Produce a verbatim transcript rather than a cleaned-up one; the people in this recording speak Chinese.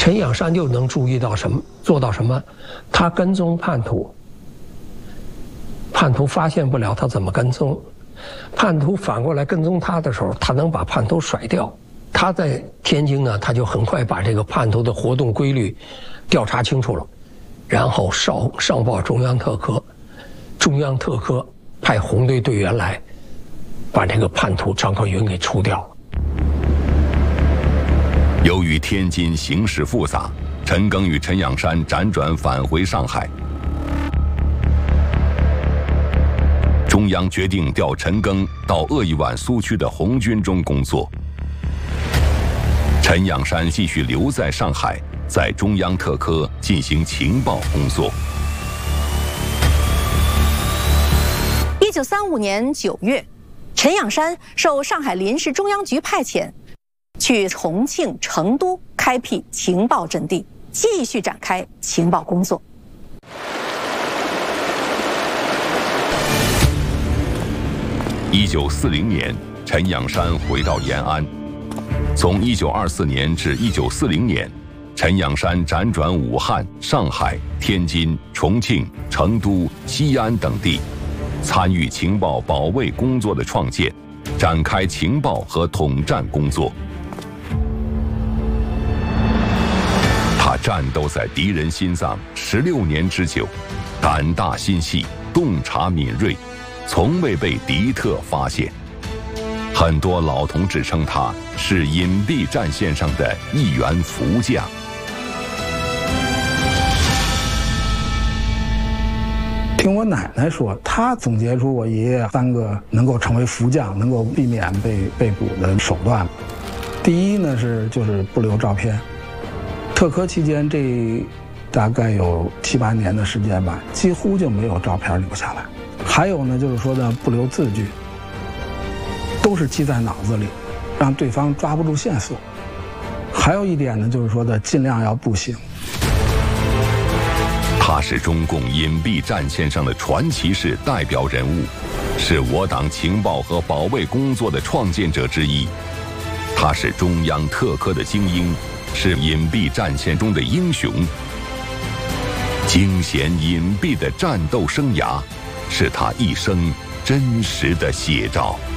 陈养山就能注意到什么，做到什么？他跟踪叛徒，叛徒发现不了他怎么跟踪，叛徒反过来跟踪他的时候，他能把叛徒甩掉。他在天津呢，他就很快把这个叛徒的活动规律调查清楚了，然后上上报中央特科，中央特科派红队队员来，把这个叛徒张克云给除掉了。 由于天津形势复杂，陈赓与陈养山辗转返回上海。中央决定调陈赓到鄂豫皖苏区的红军中工作，陈养山继续留在上海，在中央特科进行情报工作。 一九三五年九月，陈养山受上海临时中央局派遣，去重庆、成都开辟情报阵地，继续展开情报工作。 一九四零年，陈养山回到延安。从一九二四年至一九四零年，陈养山辗转武汉、上海、天津、重庆、成都、西安等地，参与情报保卫工作的创建，展开情报和统战工作。他战斗在敌人心脏十六年之久，胆大心细，洞察敏锐，从未被敌特发现。很多老同志称他是隐蔽战线上的一员福将。 听我奶奶说，她总结出我爷爷三个能够成为福将、能够避免被被捕的手段。第一呢是就是不留照片，特科期间这大概有七八年的时间吧，几乎就没有照片留下来。还有呢就是说呢不留字据，都是记在脑子里，让对方抓不住线索。还有一点呢就是说的尽量要步行。 他是中共隐蔽战线上的传奇式代表人物，是我党情报和保卫工作的创建者之一。他是中央特科的精英，是隐蔽战线中的英雄。惊险隐蔽的战斗生涯，是他一生真实的写照。